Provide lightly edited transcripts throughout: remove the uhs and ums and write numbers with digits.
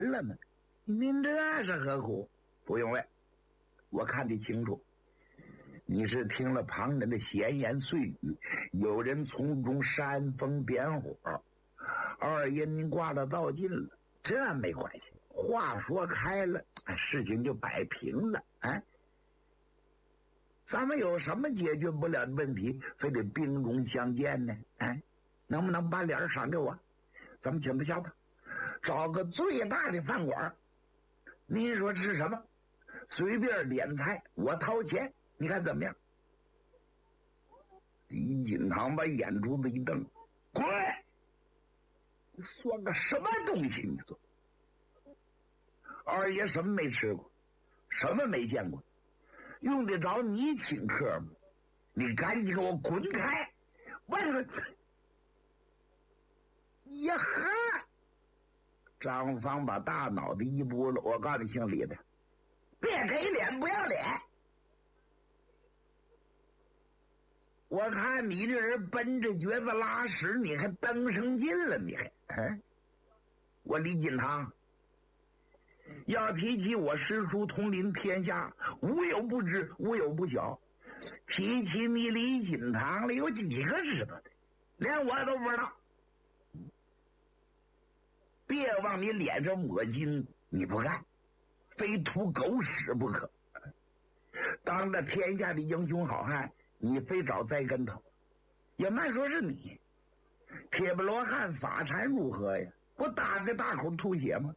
了吗？您这是何苦？不用问，我看得清楚，你是听了旁人的闲言碎语，有人从中煽风点火。二爷您挂了道尽了，这没关系，话说开了，事情就摆平了。咱们有什么解决不了的问题，非得兵戎相见呢？能不能把脸赏给我？咱们请他下吧，找个最大的饭馆，您说吃什么？随便点菜，我掏钱，你看怎么样？李锦堂把眼珠子一瞪，滚！你算个什么东西？你说，二爷什么没吃过，什么没见过，用得着你请客吗？你赶紧给我滚开！我说，呀哈！张芳把大脑袋一拨了，我告诉你，姓李的，别给脸不要脸！我看你这人奔着橛子拉屎，你还登上劲了，你还我李锦堂要提起我师叔统领天下，无有不知，无有不晓。提起你李锦堂了，有几个知道的？连我都不知道。别往你脸上抹金，你不干，非吐狗屎不可。当着天下的英雄好汉，你非找栽跟头，也慢说是你。铁布罗汉法禅如何呀？不打个大口吐血吗？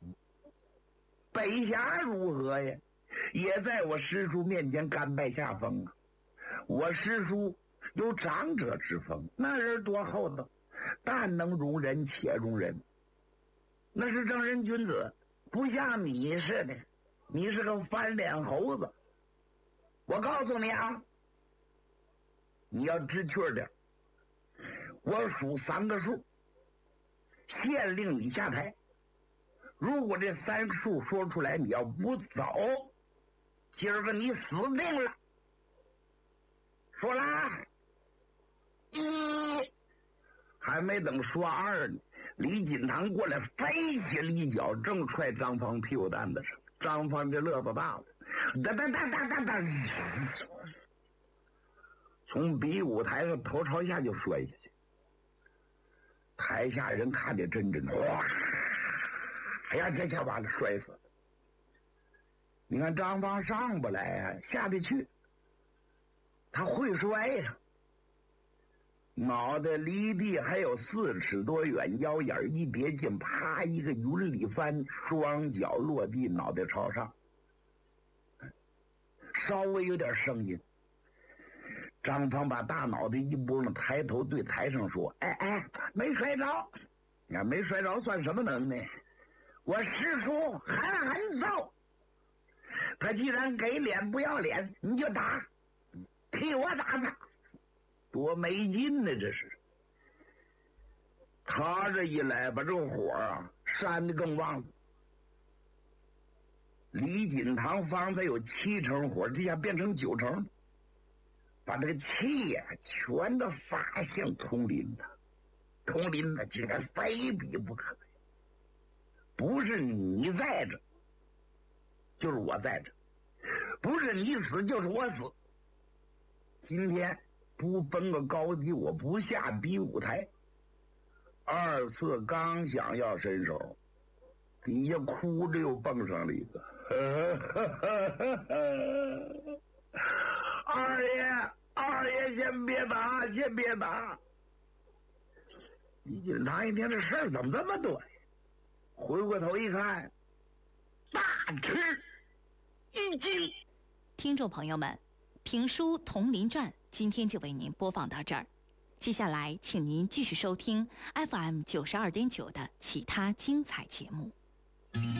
北侠如何呀？也在我师叔面前甘拜下风啊！我师叔有长者之风，那人多厚道，但能容人且容人，那是正人君子，不像你似的，你是个翻脸猴子。我告诉你啊，你要知趣点，我数3个数，限令你下台。如果这3个数说出来，你要不走，今儿个你死定了。说啦，1，还没等说2呢，李锦堂过来飞起了一脚，正踹张芳屁股蛋子上。张芳这乐子大了，哒哒哒哒哒哒，从比武台上头朝下就摔下去。台下人看见真的，哇！哎呀，这下完了，摔死了。你看张芳上不来啊，下得去，他会摔呀。脑袋离地还有4尺多远，腰眼一别劲，啪一个云里翻，双脚落地，脑袋朝上，稍微有点声音。张芳把大脑袋一拨了，抬头对台上说：“没摔着，没摔着算什么能耐？我师叔狠狠揍他，既然给脸不要脸，你就打，替我打他。”多没劲呢！这是他这一来，把这个火啊煽得更旺了。李锦堂方才有7成火，这下变成9成，把这个气呀全都撒向佟林了。佟林呢，竟然非比不可呀！不是你在这，就是我在这；不是你死，就是我死。今天不分个高低，我不下比武台。2次刚想要伸手，底下哭着又蹦上了一个。二爷先别打，先别打。李锦堂一听这事儿怎么这么多呀？回过头一看，大吃一惊。 听众朋友们，评书《铜林传》今天就为您播放到这儿，接下来请您继续收听 FM92.9 的其他精彩节目。